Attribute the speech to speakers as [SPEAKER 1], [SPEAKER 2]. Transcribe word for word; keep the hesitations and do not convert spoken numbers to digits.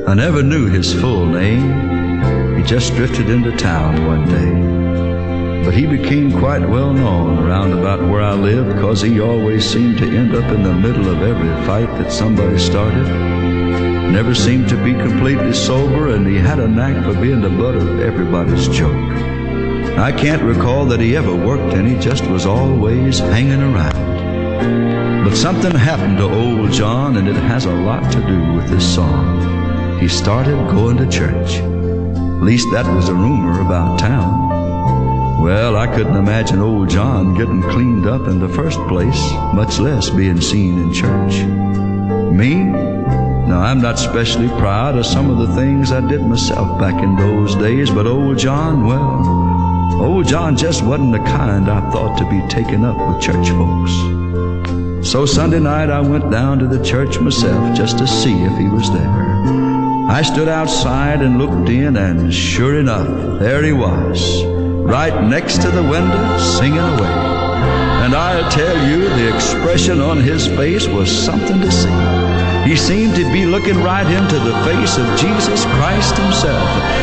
[SPEAKER 1] I never knew his full name. He just drifted into town one day. But he became quite well known around about where I lived, 'cause he always seemed to end up in the middle of every fight that somebody started. Never seemed to be completely sober, and he had a knack for being the butt of everybody's joke. I can't recall that he ever worked, and he just was always hanging around. But something happened to old John, and it has a lot to do with this song. He started going to church. At least that was a rumor about town. Well, I couldn't imagine old John getting cleaned up in the first place, much less being seen in church. Me? Now, I'm not especially proud of some of the things I did myself back in those days, but old John, well, old John just wasn't the kind I thought to be taken up with church folks. So Sunday night I went down to the church myself just to see if he was there. I stood outside and looked in, and sure enough, there he was, right next to the window, singing away. And I'll tell you, the expression on his face was something to see. He seemed to be looking right into the face of Jesus Christ himself.